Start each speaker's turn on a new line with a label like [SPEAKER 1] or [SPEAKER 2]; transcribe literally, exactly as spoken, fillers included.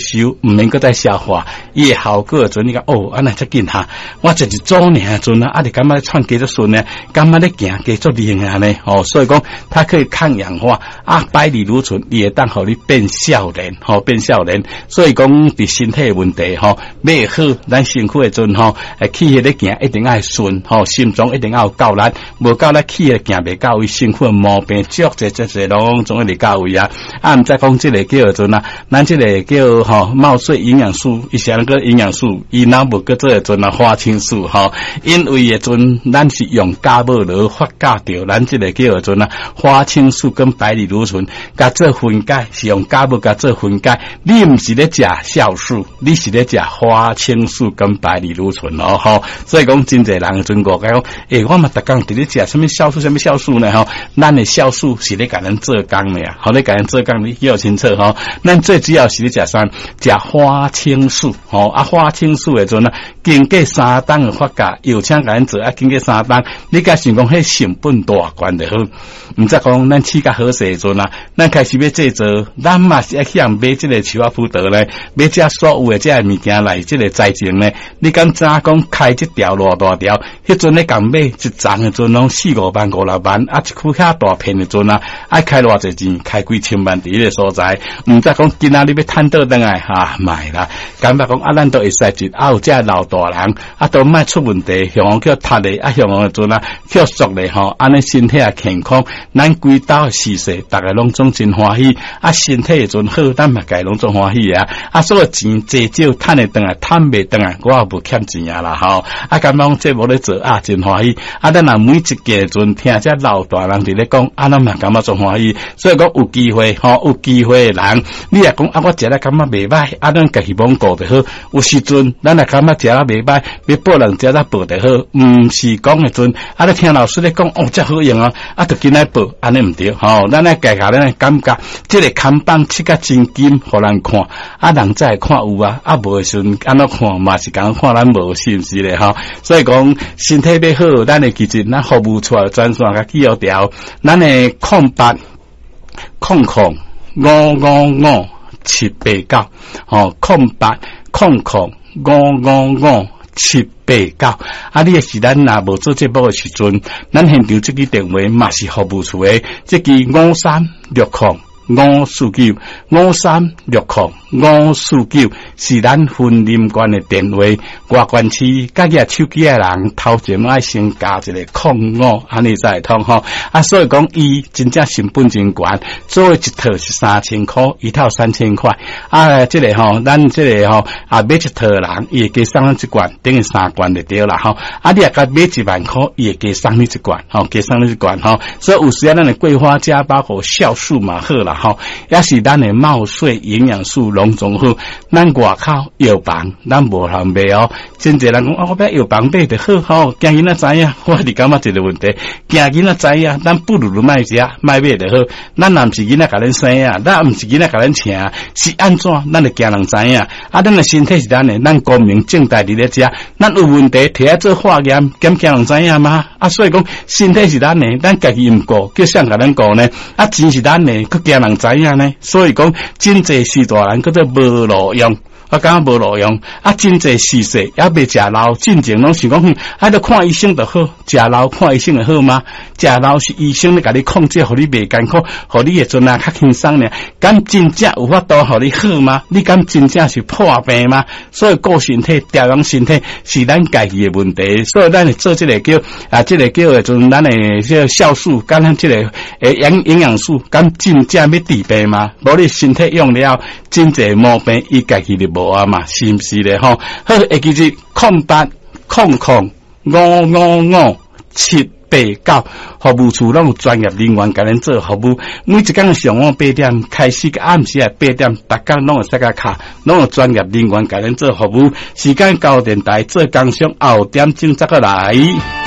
[SPEAKER 1] 收，唔免搁再消化，伊诶效果阵你讲哦，安尼才紧哈，我就是做呢阵啊，啊你感觉喘加足顺呢，感觉咧行加足灵啊呢，哦，所以讲它可以抗氧化啊，百里芦醇也当互你变少年，吼、哦、变少年，所以讲伫身体问题吼，要好，咱身躯诶阵吼，诶气血咧行一定要顺，吼、哦、心脏一定要有够力，无够力气血行袂到位，身躯毛病足侪足侪拢总会嚟到位啊，啊毋再讲即个叫阵啊，咱即个叫吼茂水营养素，伊是那个营养素，伊若无个做阵啊花青素吼、哦，因为诶阵咱是用加无罗发酵掉，咱即个叫阵啊花青素跟百里芦醇，甲做分解是用加无甲做分解，你毋是咧食酵素，你是咧食花青素跟百里芦醇咯吼、哦，所以讲真侪人阵个讲，诶、欸，我嘛逐工伫咧食什么酵素什么酵素呢吼，咱诶酵素是咧甲咱做工的啊，好咧甲咱做工你要清楚吼，咱最主要是咧食啥？食花青素吼、哦，啊花青素诶阵啊，经过三档诶发酵，又请甲咱做啊，经过三档，你甲想讲迄成本大悬就好，毋则讲咱饲甲好势诶阵啊，咱开始要制作，咱嘛是要向买即个树啊葡萄咧，买遮所有诶遮物件来即个栽种咧，你敢知影讲开即条偌大条，迄阵咧共买一丛诶阵拢四五万五六万，啊一窟遐大片诶阵啊，爱开偌济钱，开几千万伫迄个所在，毋则讲今仔日要趁倒转来哈，卖啦，感觉讲啊，咱都会使一啊有遮老大人啊，都莫出问题，向我叫读咧，啊向我诶阵啊，叫熟咧吼，安尼身体也健康，咱规家事事，逐个拢总真欢喜，啊身体诶阵好，咱嘛家拢总欢喜啊，啊所有钱济少趁会转来，趁袂转来，我也无欠钱啊啦吼，啊感觉讲这无咧做啊，真欢喜，啊咱若每一个阵听遮老大人伫咧讲，啊咱嘛感觉总欢喜，所以讲有机会吼、哦，有机会诶人，你若讲啊我食了感觉袂歹，啊咱家己罔顾就好，有時陣咱若感覺食了袂歹，要報人食了報就好，毋是講誒陣，啊你聽老師咧講哦，真好用啊，啊就緊來報，安尼毋對，吼、哦，咱咧家下咧感覺，即、這個看板切甲真金，互人看，啊人才會看有啊，啊無誒陣安怎看嘛是講看咱無是毋是咧吼，所以講身體要好，咱誒其實咱服務出來專線甲記號條，咱誒空八空空五五五七八九，吼空八空空五五五七八九，啊你誒是咱若無做節目誒時陣，咱現場即支電話嘛是服務處誒，即支五三六空五四九五三六空五四九是咱雲林縣嘅電話，外縣市家己手機嘅人頭前愛先加一個空五，安尼才會通吼。啊，所以講伊真正成本真懸，做一套是三千塊，一套三千塊。啊，即、這個吼，咱即個吼啊買一套人，伊會加送咱一罐，等於三罐就對啦吼。啊，你若甲買一萬塊，伊會加送你一罐，吼，加送你一罐吼。所以有時啊，咱嘅桂花加包括酵素嘛好啦吼，也是咱嘅茂水營養素攏總好。咱外口藥房，咱無通買哦。真濟人講啊，我買藥房買就好吼，驚囡仔知影，我是感覺一個問題，驚囡仔知影，咱不如就買食，買買就好。咱若毋是囡仔甲咱生啊，咱毋是囡仔甲咱請，是安怎？咱就驚人知影。啊，咱嘅身體是咱嘅，咱光明正大伫咧食，咱有問題摕來做化驗，驚驚人知影嘛？啊，所以講身體是咱嘅，咱家己毋顧，叫誰甲咱顧呢？啊，錢是咱嘅，佫驚人知影呢？所以講真濟時大人佫做無路用。我感覺無路用，啊，真濟事實也未食老，進前攏是講，哼，啊，著看醫生就好，食老看醫生就好嗎？食老是醫生咧，甲你控制，互你袂艱苦，互你會陣啊較輕鬆咧。敢真正有法度互你好嗎？你敢真正是破病嗎？所以顧身體、調養身體是咱家己嘅問題，所以咱會做即個叫啊，即、這個叫誒陣咱誒即個酵素，敢咱即個誒營營養素，敢真正要治病嗎？無你身體用了，真濟毛病伊家己就無。無啊嘛，是毋是咧吼？好，會記住空八空空五五五七八九，服務處攏有專業人員甲咱做服務。每一工上午八點開始，暗時啊八點，逐工攏有使甲卡，攏有專業人員甲咱做服務。時間到電台做工商後點鐘則個來。